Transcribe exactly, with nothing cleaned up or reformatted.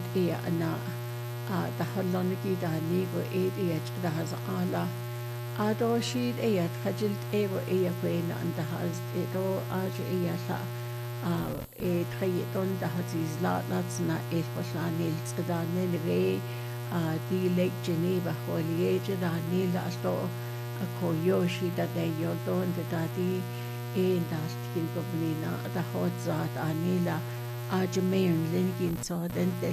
ia ana a dahaloniki da nigo e ia da has ala ado shid ia khajilt evo ia kwena anda has edo ajo ia sa a e trai don da has is la latsna e paslanil tsda nelre a di lake Geneva holiege da nila sto a koyoshi da de yodon da di e das kin gobnina da hot zat anila a jmein lingin so den